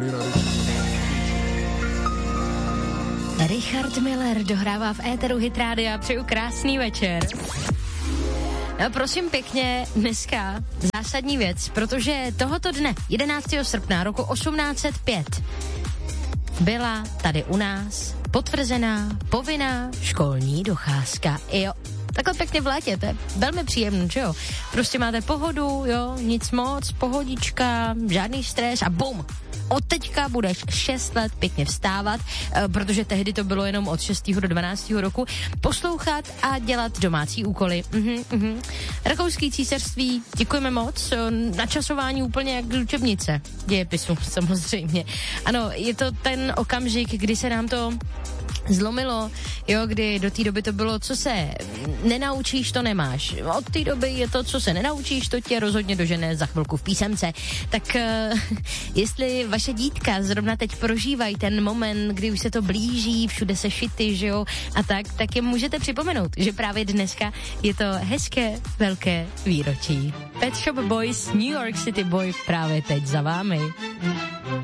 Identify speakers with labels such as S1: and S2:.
S1: Richard Miller dohrává v éteru Hit Rádia. Přeju krásný večer. No, prosím pěkně, dneska zásadní věc, protože tohoto dne, 11. srpna roku 1805, byla tady u nás potvrzená povinná školní docházka. Jo, takhle pěkně v létě, to je velmi příjemný, že jo? Prostě máte pohodu, jo, nic moc, pohodička, žádný stres a bum! Od teďka budeš 6 let pěkně vstávat, protože tehdy to bylo jenom od 6. do 12. roku, poslouchat a dělat domácí úkoly. Rakouský císařství, děkujeme moc, načasování úplně jak učebnice dějepisu, samozřejmě. Ano, je to ten okamžik, kdy se nám to zlomilo, jo, kdy do té doby to bylo, co se nenaučíš, to nemáš. Od té doby je to, co se nenaučíš, to tě rozhodně dožene za chvilku v písemce. Tak jestli vaše dítka zrovna teď prožívají ten moment, kdy už se to blíží, všude se šity, že jo, a tak je můžete připomenout, že právě dneska je to hezké, velké výročí. Pet Shop Boys, New York City Boy právě teď za vámi.